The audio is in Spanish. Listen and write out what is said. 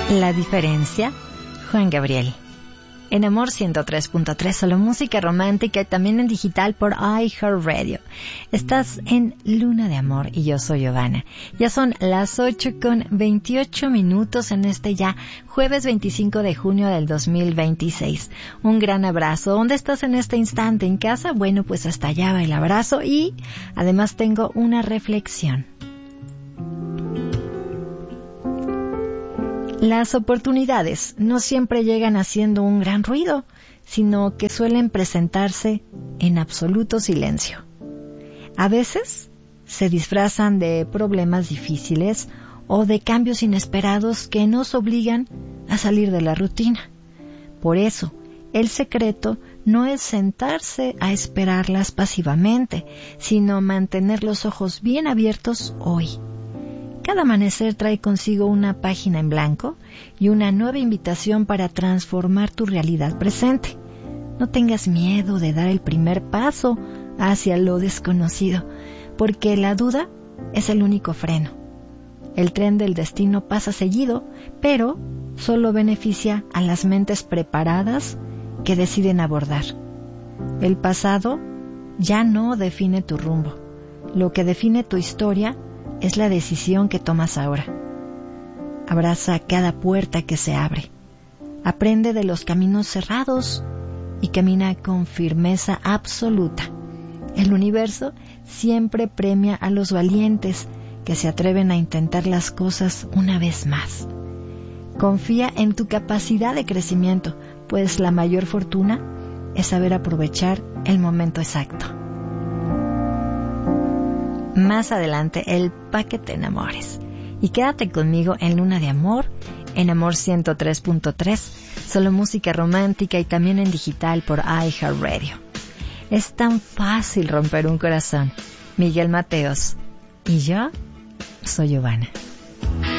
La diferencia, Juan Gabriel. En Amor 103.3, solo música romántica y también en digital por iHeartRadio. Estás en Luna de Amor y yo soy Giovanna. Ya son las 8:28 en este ya jueves 25 de junio del 2026. Un gran abrazo. ¿Dónde estás en este instante? ¿En casa? Bueno, pues hasta allá va el abrazo y además tengo una reflexión. Las oportunidades no siempre llegan haciendo un gran ruido, sino que suelen presentarse en absoluto silencio. A veces se disfrazan de problemas difíciles o de cambios inesperados que nos obligan a salir de la rutina. Por eso, el secreto no es sentarse a esperarlas pasivamente, sino mantener los ojos bien abiertos hoy. Cada amanecer trae consigo una página en blanco y una nueva invitación para transformar tu realidad presente. No tengas miedo de dar el primer paso hacia lo desconocido, porque la duda es el único freno. El tren del destino pasa seguido, pero solo beneficia a las mentes preparadas que deciden abordar. El pasado ya no define tu rumbo. Lo que define tu historia es la decisión que tomas ahora. Abraza cada puerta que se abre. Aprende de los caminos cerrados y camina con firmeza absoluta. El universo siempre premia a los valientes que se atreven a intentar las cosas una vez más. Confía en tu capacidad de crecimiento, pues la mayor fortuna es saber aprovechar el momento exacto. Más adelante, el pa' que te enamores. Y quédate conmigo en Luna de Amor, en Amor 103.3, solo música romántica y también en digital por iHeartRadio. Es tan fácil romper un corazón. Miguel Mateos. Y yo soy Giovanna.